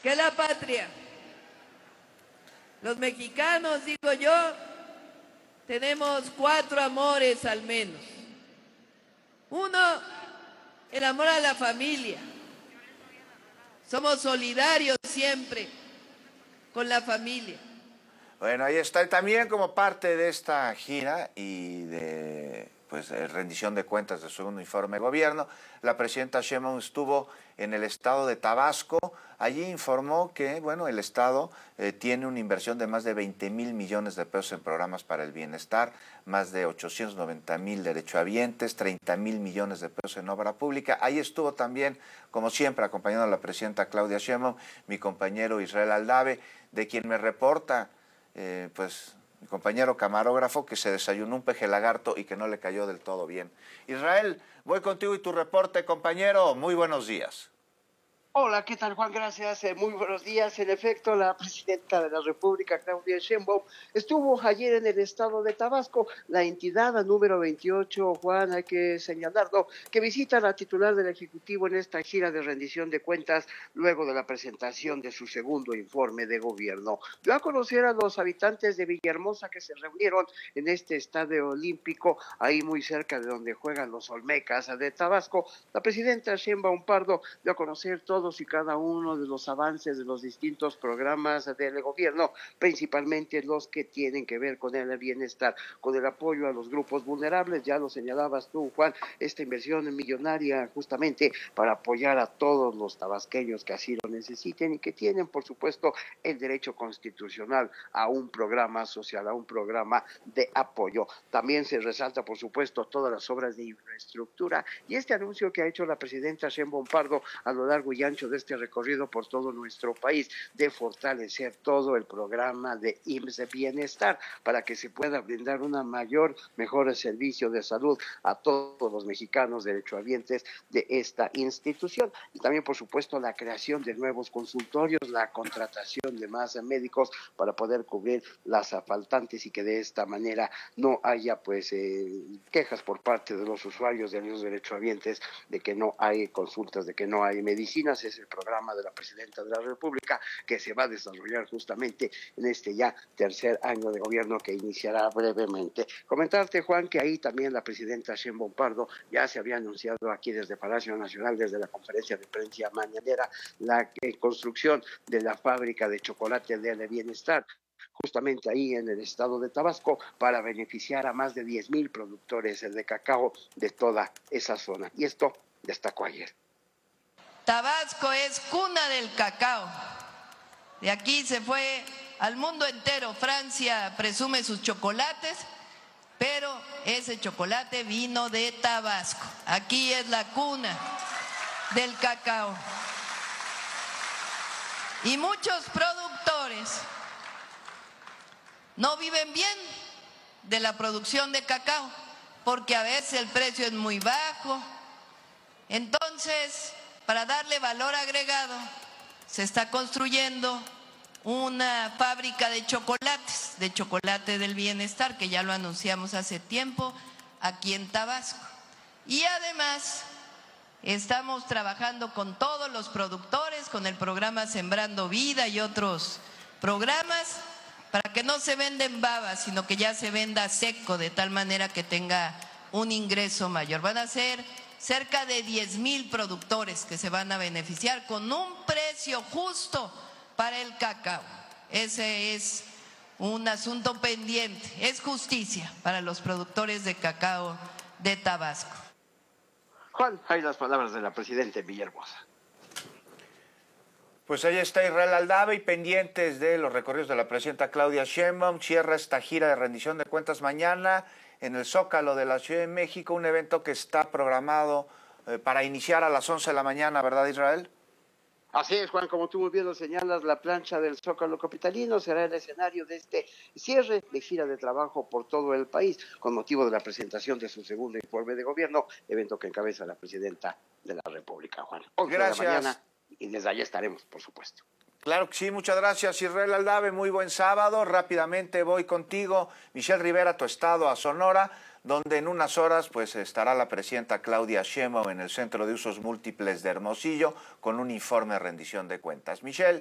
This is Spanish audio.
que la patria. Los mexicanos, digo yo, tenemos 4 amores al menos. Uno, el amor a la familia. Somos solidarios siempre con la familia. Bueno, ahí está. También como parte de esta gira y de rendición de cuentas de su segundo informe de gobierno, la presidenta Sheinbaum estuvo en el estado de Tabasco. Allí informó que, bueno, el estado tiene una inversión de más de 20,000 millones de pesos en programas para el bienestar, más de 890,000 derechohabientes, 30,000 millones de pesos en obra pública. Ahí estuvo también, como siempre, acompañando a la presidenta Claudia Sheinbaum, mi compañero Israel Aldave, de quien me reporta mi compañero camarógrafo, que se desayunó un peje lagarto y que no le cayó del todo bien. Israel, voy contigo y tu reporte, compañero. Muy buenos días. Hola, ¿qué tal, Juan? Gracias. Muy buenos días. En efecto, la presidenta de la República, Claudia Sheinbaum, estuvo ayer en el estado de Tabasco, la entidad número 28, Juan, hay que señalarlo, que visita a la titular del Ejecutivo en esta gira de rendición de cuentas luego de la presentación de su segundo informe de gobierno. Dio a conocer a los habitantes de Villahermosa que se reunieron en este estadio olímpico, ahí muy cerca de donde juegan los Olmecas de Tabasco. La presidenta Sheinbaum Pardo dio a conocer todos y cada uno de los avances de los distintos programas del gobierno, principalmente los que tienen que ver con el bienestar, con el apoyo a los grupos vulnerables. Ya lo señalabas tú, Juan, esta inversión millonaria justamente para apoyar a todos los tabasqueños que así lo necesiten y que tienen, por supuesto, el derecho constitucional a un programa social, a un programa de apoyo. También se resalta, por supuesto, todas las obras de infraestructura y este anuncio que ha hecho la presidenta Sheinbaum Pardo a lo largo y ancho de este recorrido por todo nuestro país, de fortalecer todo el programa de IMSS Bienestar para que se pueda brindar mejor servicio de salud a todos los mexicanos derechohabientes de esta institución. Y también, por supuesto, la creación de nuevos consultorios, la contratación de más médicos para poder cubrir las faltantes y que de esta manera no haya quejas por parte de los usuarios, de los derechohabientes, de que no hay consultas, de que no hay medicinas. Es el programa de la presidenta de la República que se va a desarrollar justamente en este ya tercer año de gobierno que iniciará brevemente. Comentarte, Juan, que ahí también la presidenta Sheinbaum Pardo ya se había anunciado aquí desde Palacio Nacional, desde la conferencia de prensa mañanera, la construcción de la fábrica de chocolate del bienestar, justamente ahí en el estado de Tabasco, para beneficiar a más de 10,000 productores de cacao de toda esa zona. Y esto destacó ayer. Tabasco es cuna del cacao. De aquí se fue al mundo entero. Francia presume sus chocolates, pero ese chocolate vino de Tabasco. Aquí es la cuna del cacao. Y muchos productores no viven bien de la producción de cacao, porque a veces el precio es muy bajo. Entonces, para darle valor agregado, se está construyendo una fábrica de chocolates, de chocolate del bienestar, que ya lo anunciamos hace tiempo aquí en Tabasco. Y además, estamos trabajando con todos los productores, con el programa Sembrando Vida y otros programas, para que no se venda en baba, sino que ya se venda seco, de tal manera que tenga un ingreso mayor. Van a ser cerca de 10,000 productores que se van a beneficiar con un precio justo para el cacao. Ese es un asunto pendiente, es justicia para los productores de cacao de Tabasco. Juan, hay las palabras de la presidenta en Villahermosa. Pues ahí está Israel Aldave, y pendientes de los recorridos de la presidenta Claudia Sheinbaum. Cierra esta gira de rendición de cuentas mañana en el Zócalo de la Ciudad de México, un evento que está programado para iniciar a las 11 de la mañana, ¿verdad, Israel? Así es, Juan, como tú muy bien lo señalas, la plancha del Zócalo capitalino será el escenario de este cierre de gira de trabajo por todo el país, con motivo de la presentación de su segundo informe de gobierno, evento que encabeza la presidenta de la República, Juan. 11 Gracias. de la mañana, y desde allá estaremos, por supuesto. Claro que sí, muchas gracias, Israel Aldave, muy buen sábado. Rápidamente voy contigo, Michelle Rivera, tu estado, a Sonora, donde en unas horas pues estará la presidenta Claudia Sheinbaum en el Centro de Usos Múltiples de Hermosillo con un informe de rendición de cuentas. Michelle.